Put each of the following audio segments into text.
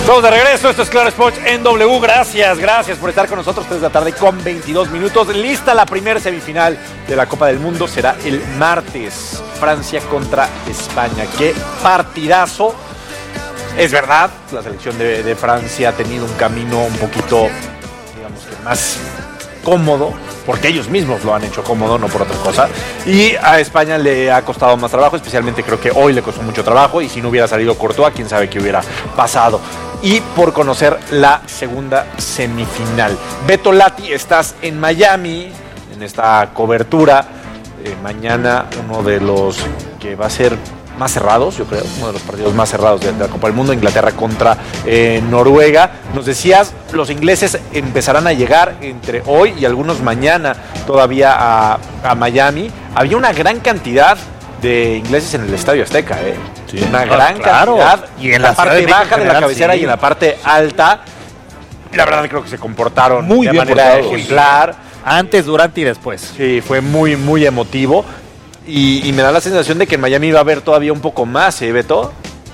Estamos de regreso, esto es Claro Sports en W. Gracias por estar con nosotros. 3 de la tarde con 22 minutos. Lista la primera semifinal de la Copa del Mundo. Será el martes. Francia contra España. ¡Qué partidazo! Es verdad, la selección de Francia ha tenido un camino un poquito, digamos que más cómodo, porque ellos mismos lo han hecho cómodo, no por otra cosa. Y a España le ha costado más trabajo, especialmente creo que hoy le costó mucho trabajo. Y si no hubiera salido Courtois, quién sabe qué hubiera pasado. Y por conocer la segunda semifinal. Beto Lati, estás en Miami, en esta cobertura. Mañana uno de los que va a ser más cerrados, yo creo, uno de los partidos más cerrados de la Copa del Mundo, Inglaterra contra Noruega. Nos decías, los ingleses empezarán a llegar entre hoy y algunos mañana todavía a Miami. Había una gran cantidad de ingleses en el Estadio Azteca, Sí, una gran cantidad, y en la parte baja de la cabecera, sí, y en la parte alta. La verdad creo que se comportaron muy de bien manera portados, ejemplar. Antes, durante y después. Sí, fue muy, muy emotivo. Y me da la sensación de que en Miami va a haber todavía un poco más, Beto.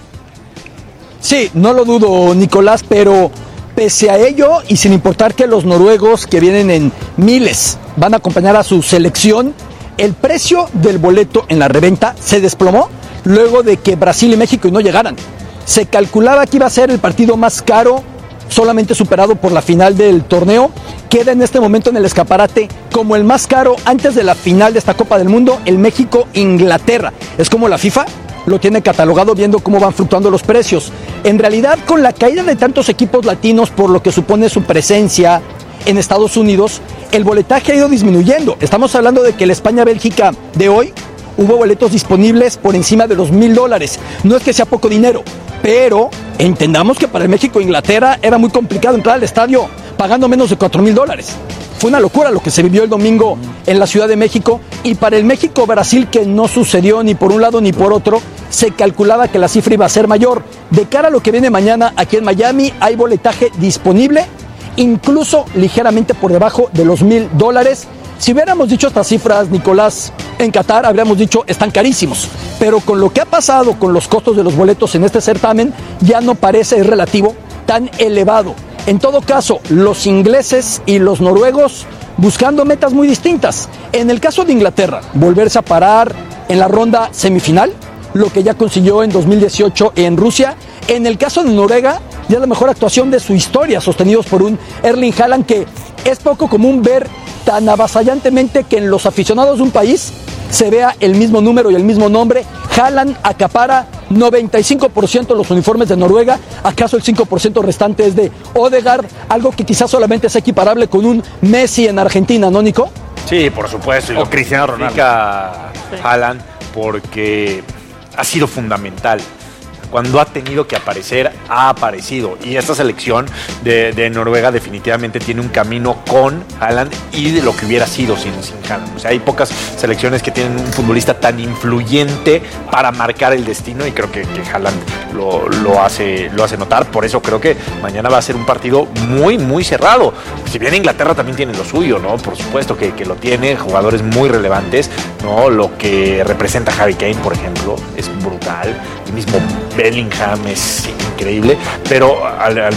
Sí, no lo dudo, Nicolás, pero pese a ello, y sin importar que los noruegos, que vienen en miles, van a acompañar a su selección, el precio del boleto en la reventa se desplomó luego de que Brasil y México no llegaran. Se calculaba que iba a ser el partido más caro, solamente superado por la final del torneo. Queda en este momento en el escaparate como el más caro antes de la final de esta Copa del Mundo, el México-Inglaterra. Es como la FIFA lo tiene catalogado, viendo cómo van fluctuando los precios. En realidad, con la caída de tantos equipos latinos, por lo que supone su presencia en Estados Unidos, el boletaje ha ido disminuyendo. Estamos hablando de que la España-Bélgica de hoy hubo boletos disponibles por encima de los $1,000. No es que sea poco dinero, pero entendamos que para el México-Inglaterra era muy complicado entrar al estadio pagando menos de $4,000. Fue una locura lo que se vivió el domingo en la Ciudad de México. Y para el México-Brasil, que no sucedió ni por un lado ni por otro, se calculaba que la cifra iba a ser mayor. De cara a lo que viene mañana aquí en Miami, hay boletaje disponible, incluso ligeramente por debajo de los $1,000. Si hubiéramos dicho estas cifras, Nicolás, en Qatar, habríamos dicho están carísimos. Pero con lo que ha pasado con los costos de los boletos en este certamen, ya no parece relativo tan elevado. En todo caso, los ingleses y los noruegos buscando metas muy distintas. En el caso de Inglaterra, volverse a parar en la ronda semifinal, lo que ya consiguió en 2018 en Rusia. En el caso de Noruega, ya la mejor actuación de su historia, sostenidos por un Erling Haaland que es poco común ver tan avasallantemente que en los aficionados de un país se vea el mismo número y el mismo nombre. Haaland acapara 95% los uniformes de Noruega. ¿Acaso el 5% restante es de Odegaard? Algo que quizás solamente es equiparable con un Messi en Argentina, ¿no, Nico? Sí, por supuesto. Y o Cristiano Ronaldo. Haaland, porque ha sido fundamental. Cuando ha tenido que aparecer, ha aparecido. Y esta selección de Noruega definitivamente tiene un camino con Haaland y de lo que hubiera sido sin Haaland. O sea, hay pocas selecciones que tienen un futbolista tan influyente para marcar el destino, y creo que Haaland lo hace notar. Por eso creo que mañana va a ser un partido muy, muy cerrado. Si bien Inglaterra también tiene lo suyo, ¿no? Por supuesto que lo tiene, jugadores muy relevantes, ¿no? Lo que representa Harry Kane, por ejemplo, es brutal. El mismo Bellingham es increíble, pero al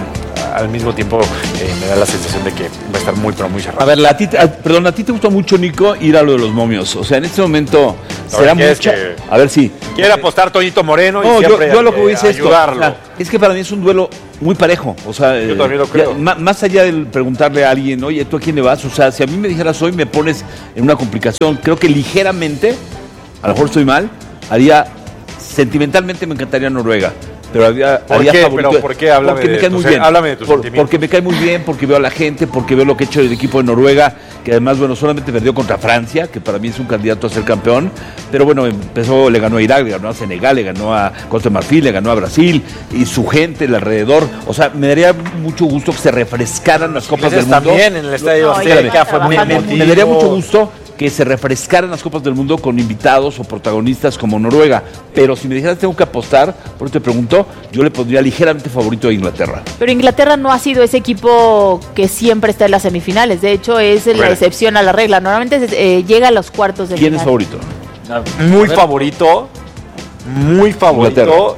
mismo tiempo me da la sensación de que va a estar muy, pero muy cerrado. A ver, a ti te gusta mucho, Nico, ir a lo de los momios. O sea, en este momento será mucha... A ver si... Quiere apostar Toñito Moreno no, y siempre yo lo que voy a decir ayudarlo. O sea, es que para mí es un duelo muy parejo. O sea, yo también lo creo. Más allá de preguntarle a alguien, oye, ¿tú a quién le vas? O sea, si a mí me dijeras hoy me pones en una complicación, creo que ligeramente, a lo mejor estoy mal, sentimentalmente me encantaría Noruega, pero haría favorito. ¿Pero por qué? Háblame porque me cae muy bien. Háblame de tus sentimientos. Porque me cae muy bien, porque veo a la gente, porque veo lo que ha hecho el equipo de Noruega, que además, bueno, solamente perdió contra Francia, que para mí es un candidato a ser campeón, pero bueno, le ganó a Irak, le ganó a Senegal, le ganó a Costa de Marfil, le ganó a Brasil, y su gente, el alrededor. O sea, me daría mucho gusto que se refrescaran las Copas del Mundo. También en el Estadio Azteca fue muy emotivo. Me daría mucho gusto que se refrescaran las Copas del Mundo con invitados o protagonistas como Noruega. Pero si me dijeras tengo que apostar, por eso te pregunto, yo le pondría ligeramente favorito a Inglaterra. Pero Inglaterra no ha sido ese equipo que siempre está en las semifinales. De hecho, es la excepción a la regla. Normalmente llega a los cuartos de final. ¿Quién es favorito? Muy favorito. Inglaterra.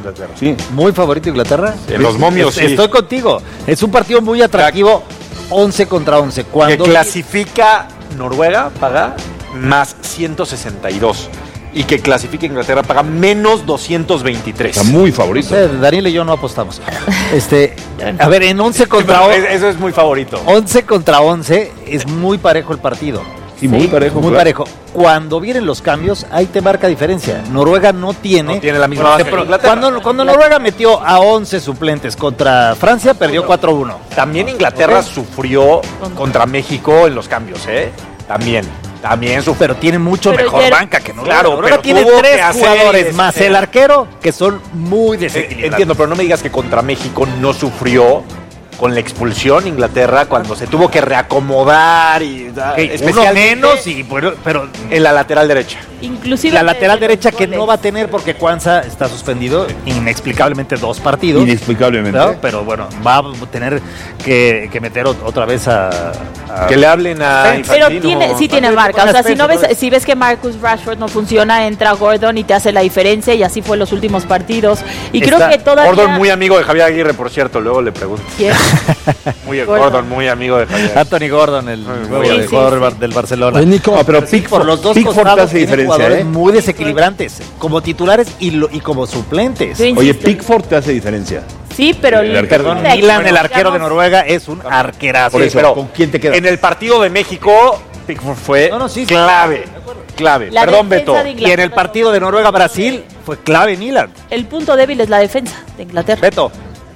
Inglaterra. Sí. Muy favorito Inglaterra. Los momios, sí. Estoy contigo. Es un partido muy atractivo. 11 contra 11. Que Cuando clasifica Noruega, paga más 162. Y que clasifica Inglaterra, paga menos 223. Está muy favorito. Daniel y yo no apostamos. A ver, en 11 contra 11. Eso es muy favorito. 11 contra 11 es muy parejo el partido. Sí, muy parejo. Muy claro. parejo. Cuando vienen los cambios, ahí te marca diferencia. Noruega no tiene la misma por base ejemplo, que Inglaterra. cuando Noruega metió a 11 suplentes contra Francia, perdió 4-1. También Inglaterra sufrió contra México en los cambios, ¿eh? También sufrió. Pero tiene mucho Pero mejor ya- banca que Noruega. Claro, Noruega pero tiene tuvo 3 que hacer jugadores más el arquero que son muy desequilibrantes. Entiendo, pero no me digas que contra México no sufrió con la expulsión Inglaterra cuando se tuvo que reacomodar y Uno menos, pero en la lateral derecha. Inclusive la lateral desde derecha los que goles. no va a tener porque Cuanza está suspendido inexplicablemente 2 partidos. Inexplicablemente. ¿no? Pero bueno, va a tener que meter otra vez a Que le hablen a Pero Infantino. sí tiene marca. O sea, si no ves, Spencer, si ves que Marcus Rashford no funciona, entra Gordon y te hace la diferencia, y así fue en los últimos partidos. Y creo que todavía. Gordon, muy amigo de Javier Aguirre, por cierto, luego le pregunto. ¿Quién? Gordon, muy amigo de Javier. Anthony Gordon, el nuevo sí, jugador sí. del Barcelona. Oye, Nico, No, pero Por los dos Pickford costados hace tiene diferencia, jugadores muy desequilibrantes, como titulares y como suplentes. Yo Oye, insisto. Pickford te hace diferencia. Sí, pero El arquero, Perdón, de Milan, el digamos, arquero de Noruega, es un arquerazo. Por eso, pero ¿con quién te quedas? En el partido de México, Pickford fue No, sí. clave. La Perdón, defensa Beto. de Y en el partido de Noruega-Brasil fue clave Milan. El punto débil es la defensa de Inglaterra. Beto.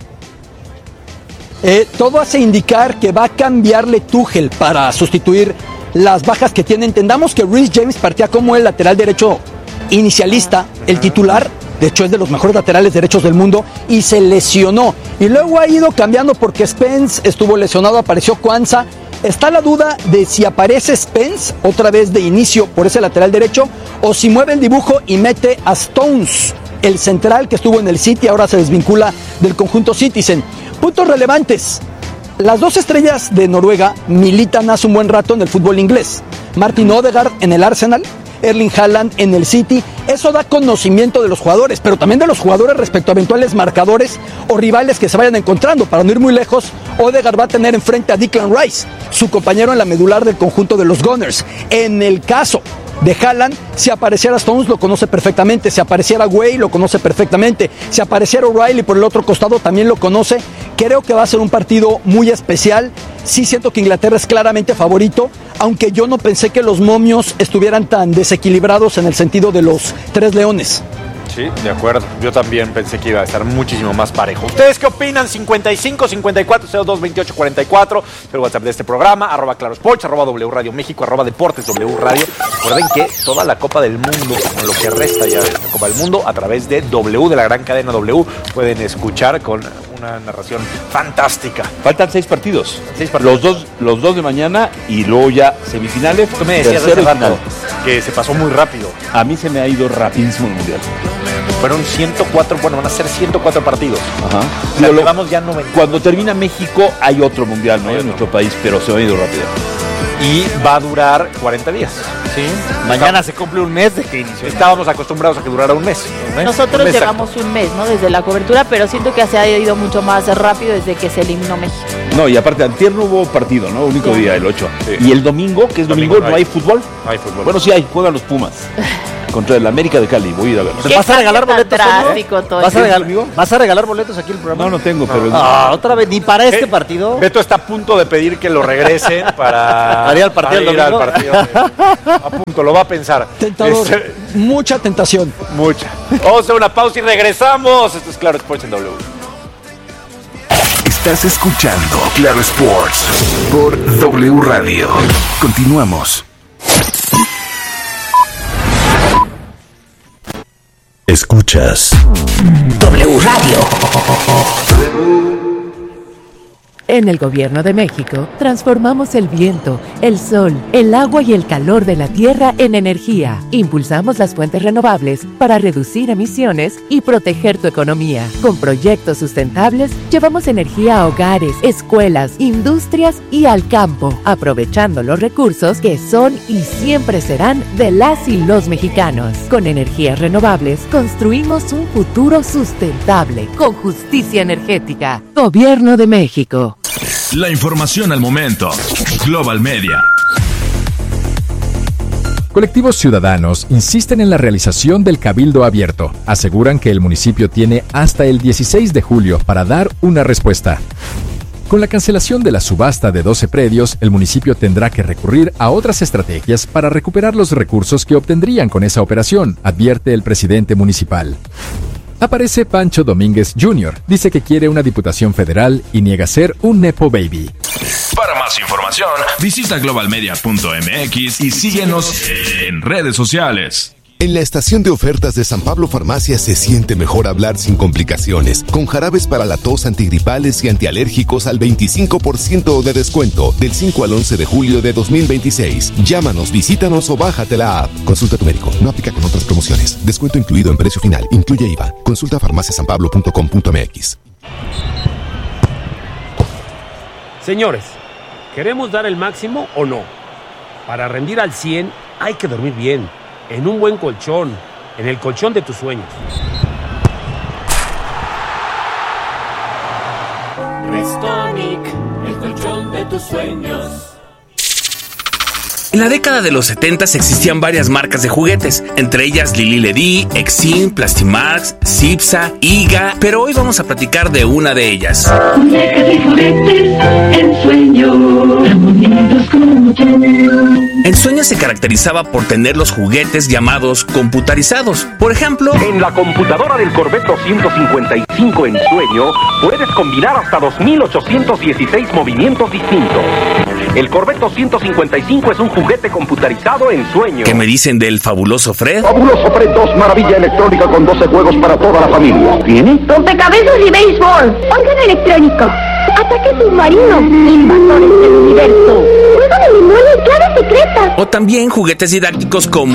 todo hace indicar que va a cambiarle Tuchel para sustituir las bajas que tiene. Entendamos que Reece James partía como el lateral derecho inicialista, el titular. De hecho, es de los mejores laterales derechos del mundo y se lesionó. Y luego ha ido cambiando porque Spence estuvo lesionado, apareció Cuanza. Está la duda de si aparece Spence otra vez de inicio por ese lateral derecho o si mueve el dibujo y mete a Stones, el central que estuvo en el City, ahora se desvincula del conjunto Citizen. Puntos relevantes. Las 2 estrellas de Noruega militan hace un buen rato en el fútbol inglés. Martin Odegaard en el Arsenal, Erling Haaland en el City. Eso da conocimiento de los jugadores, pero también de los jugadores respecto a eventuales marcadores o rivales que se vayan encontrando. Para no ir muy lejos, Odegaard va a tener enfrente a Declan Rice, su compañero en la medular del conjunto de los Gunners. En el caso de Haaland, si apareciera Stones lo conoce perfectamente, si apareciera Way lo conoce perfectamente, si apareciera O'Reilly por el otro costado también lo conoce. Creo que va a ser un partido muy especial. Sí siento que Inglaterra es claramente favorito, aunque yo no pensé que los momios estuvieran tan desequilibrados en el sentido de los 3 leones. Sí, de acuerdo. Yo también pensé que iba a estar muchísimo más parejo. ¿Ustedes qué opinan? 55 54 02 28 44. El WhatsApp de este programa, @clarosports, @W Radio México, @Deportes W Radio. Recuerden que toda la Copa del Mundo, con lo que resta ya de esta Copa del Mundo, a través de W, de la gran cadena W, pueden escuchar con una narración fantástica. Faltan 6 partidos. 6 partidos. Los dos de mañana y luego ya semifinales. Tú me decías tercero hace y final. rato que se pasó muy rápido. A mí se me ha ido rapidísimo el mundial. Fueron 104, bueno, van a ser 104 partidos. Ajá. O sea, llevamos ya 90. Cuando termina México hay otro mundial, ¿no? En nuestro país, pero se me ha ido rápido. Y va a durar 40 días. Sí. Mañana se cumple un mes de que inició. Estábamos acostumbrados a que durara un mes. Nosotros Un mes llevamos un mes, ¿no? Desde la cobertura, pero siento que se ha ido mucho más rápido desde que se eliminó México. No, y aparte, antier no hubo partido, ¿no? Único Sí. día, el 8. Sí. Y el domingo, que es domingo, no no hay fútbol. No hay fútbol. Bueno, sí hay, juegan los Pumas. Contra el América de Cali, voy a ir a verlos. ¿Qué ¿Vas a regalar cambio boletos? tan Toño? drástico, Toño? ¿Vas a regalar boletos aquí en el programa? No, no tengo, pero... Otra vez, ni para este partido. Beto está a punto de pedir que lo regresen para ¿Para ir al partido para el ir al domingo? partido. A punto, lo va a pensar. Tentador, mucha tentación. Mucha. Vamos a hacer una pausa y regresamos. Esto es Claro Sports en W. Estás escuchando Claro Sports por W Radio. Continuamos. Escuchas W Radio. En el Gobierno de México, transformamos el viento, el sol, el agua y el calor de la tierra en energía. Impulsamos las fuentes renovables para reducir emisiones y proteger tu economía. Con proyectos sustentables, llevamos energía a hogares, escuelas, industrias y al campo, aprovechando los recursos que son y siempre serán de las y los mexicanos. Con energías renovables, construimos un futuro sustentable, con justicia energética. Gobierno de México. La información al momento. Global Media. Colectivos ciudadanos insisten en la realización del cabildo abierto. Aseguran que el municipio tiene hasta el 16 de julio para dar una respuesta. Con la cancelación de la subasta de 12 predios, el municipio tendrá que recurrir a otras estrategias para recuperar los recursos que obtendrían con esa operación, advierte el presidente municipal. Aparece Pancho Domínguez Jr., dice que quiere una diputación federal y niega ser un nepo baby. Para más información, visita globalmedia.mx y síguenos en redes sociales. En la estación de ofertas de San Pablo Farmacia se siente mejor hablar sin complicaciones, con jarabes para la tos, antigripales y antialérgicos al 25% de descuento, del 5 al 11 de julio de 2026. Llámanos, visítanos o bájate la app. Consulta a tu médico, no aplica con otras promociones. Descuento incluido en precio final, incluye IVA. Consulta farmaciasanpablo.com.mx. Señores, ¿queremos dar el máximo o no? Para rendir al 100 hay que dormir bien, en un buen colchón, en el colchón de tus sueños. Restonic, el colchón de tus sueños. En la década de los 70 existían varias marcas de juguetes, entre ellas Lili Ledy, Exim, Plastimax, Cipsa, Iga, pero hoy vamos a platicar de una de ellas. Muñecas de juguetes, Ensueño, tan bonitos como yo. Ensueño se caracterizaba por tener los juguetes llamados computarizados. Por ejemplo, en la computadora del Corvette 255 Ensueño puedes combinar hasta 2.816 movimientos distintos. El Corvette 255 es un juguete computarizado Ensueño. ¿Qué me dicen del fabuloso Fred? Fabuloso Fred 2, maravilla electrónica con 12 juegos para toda la familia. ¿Tiene? Rompecabezas y béisbol. Órgano electrónico. Ataque submarino. Invasores del universo. Juego de memoria y claves secretas. O también juguetes didácticos como